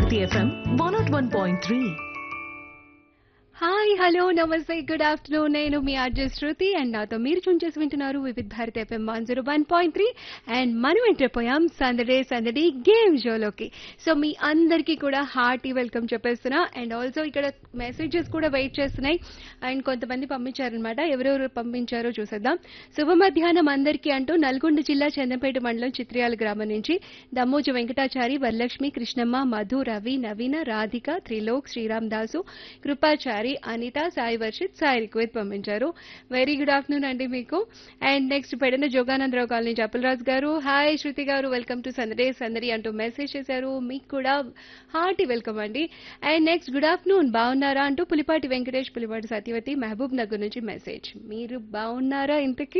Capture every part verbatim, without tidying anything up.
Bharti F M one oh one point three. Hi hello నమస్తే good afternoon నేను మీ RJ Shruti and నాతో మీరు చూన్ చేసి వింటున్నారు Vividh Bharati FM one zero one point three and మనం ఎంటర్పోయాం సందడే సందడి గేమ్ షోలోకి. సో మీ అందరికీ కూడా హార్టీ వెల్కమ్ చెప్పేస్తున్నా అండ్ ఆల్సో ఇక్కడ మెసేజెస్ కూడా వెయిట్ చేస్తున్నాయి అండ్ కొంతమంది పంపించారనమాట. ఎవరెవరు పంపించారో చూసేద్దాం. శుభ మధ్యాహ్నం అందరికీ అంటూ నల్గొండ జిల్లా చందంపేట మండలం చిత్రియాల గ్రామం నుంచి దమ్మోజు వెంకటాచారి, వరలక్ష్మి, కృష్ణమ్మ, మధు, రవి, నవీన, రాధిక, త్రిలోక్, శ్రీరామ్ దాసు, కృపాచారి, అనిత, సాయి వర్షిత్, సాయి రిక్వేత్ పంపించారు. వెరీ గుడ్ ఆఫ్టర్నూన్ అండి మీకు. And next Pedana Jogananda Rao colony జపల్రాజ్ గారు, హాయ్ శృతి గారు వెల్కమ్ టు సందడే సందడి అంటూ మెసేజ్ చేశారు. మీకు కూడా హార్టీ వెల్కమ్ అండి. అండ్ నెక్స్ట్ గుడ్ ఆఫ్టర్నూన్ బాగున్నారా అంటూ పులిపాటి వెంకటేష్, పులిపాటి సత్యవతి, మహబూబ్ నగర్ నుంచి మెసేజ్. మీరు బాగున్నారా ఇంతకీ?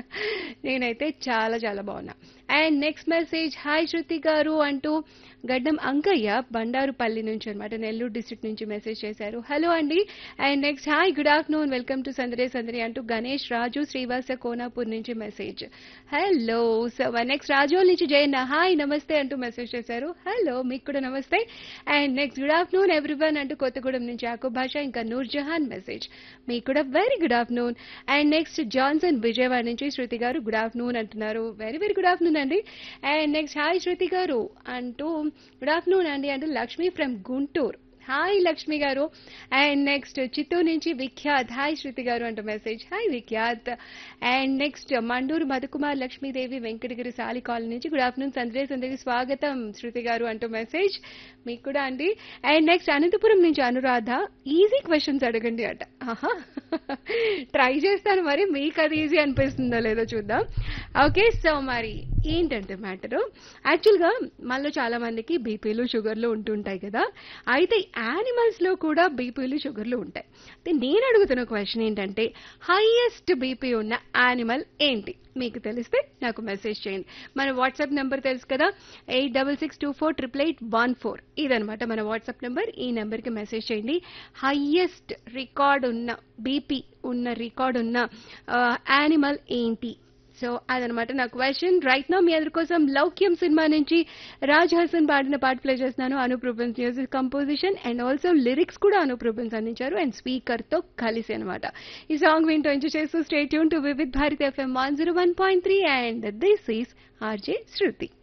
నేనైతే చాలా చాలా బాగున్నా. అండ్ నెక్స్ట్ మెసేజ్ హాయ్ శృతి గారు అంటూ గడ్డం అంకయ్య బండారుపల్లి నుంచి అనమాట, నెల్లూరు డిస్ట్రిక్ట్ నుంచి మెసేజ్ చేశారు. హలో అండి. And next hi good afternoon welcome to సందడే సందడి అంటూ గణేష్ రాజు శ్రీవాస కోనాపూర్ నుంచి message. Hello. So next Razole నుంచి జయన్న హాయ్ నమస్తే అంటూ మెసేజ్ చేశారు. హలో మీకు కూడా నమస్తే. And next good afternoon everyone అంటూ కొత్తగూడెం నుంచి ఆకు భాష ఇంకా నూర్ జహాన్ మెసేజ్. మీకు కూడా very good afternoon. And next Johnson Vijayawada నుంచి శృతి గారు గుడ్ ఆఫ్టర్నూన్ అంటున్నారు. వెరీ వెరీ గుడ్ ఆఫ్టర్నూన్ అండి. అండ్ నెక్స్ట్ హాయ్ శృతి గారు అంటూ గుడ్ ఆఫ్టర్నూన్ అండి అంటూ లక్ష్మి ఫ్రమ్ గుంటూరు. హాయ్ లక్ష్మి గారు. అండ్ నెక్స్ట్ చిత్తూరు నుంచి విఖ్యాత్ హాయ్ శృతి గారు అంటూ message. Hi Vikhyat. And next Mandur Madhukumar Lakshmidevi Venkatagiri సాలి కాలనీ నుంచి గుడ్ ఆఫ్టర్నూన్ సందడే సందడి స్వాగతం శృతి గారు అంటూ మెసేజ్. మీకు కూడా అండి. అండ్ నెక్స్ట్ అనంతపురం నుంచి అనురాధ ఈజీ క్వశ్చన్స్ అడగండి అట. ఆహా ట్రై చేస్తాను, మరి మీకు అది ఈజీ అనిపిస్తుందో లేదో చూద్దాం. ఓకే సో మరి ఏంటంటే మ్యాటరు యాక్చువల్గా మనలో చాలా మందికి బీపీలు షుగర్లు ఉంటుంటాయి కదా. అయితే యానిమల్స్ లో కూడా బీపీలు షుగర్లు ఉంటాయి. నేను అడుగుతున్న క్వశ్చన్ ఏంటంటే హైయెస్ట్ బీపీ ఉన్న యానిమల్ ఏంటి? మీకు తెలిస్తే నాకు మెసేజ్ చేయండి. మన వాట్సాప్ నెంబర్ తెలుసు కదా, eight double six two four triple eight one four ఇదనమాట మన వాట్సాప్ నెంబర్. ఈ నెంబర్కి మెసేజ్ చేయండి. హైయెస్ట్ రికార్డ్ ఉన్న బీపీ ఉన్న రికార్డ్ ఉన్న యానిమల్ ఏంటి? సో అదనమాట నా క్వశ్చన్. రైట్ నౌ మీ అందరి కోసం లౌక్యం సినిమా నుంచి రాజ్ హసన్ పాడిన పాట ప్లే చేస్తున్నాను. Anoop Rubens music composition and also lyrics కూడా అనూప్ రూబెన్స్ అందించారు అండ్ స్పీకర్ తో కలిసి అనమాట. ఈ సాంగ్ వింటూ ఎంజాయ్ చేస్తూ stay tune to Vividh Bharati FM one zero one point three and this is RJ Shruti.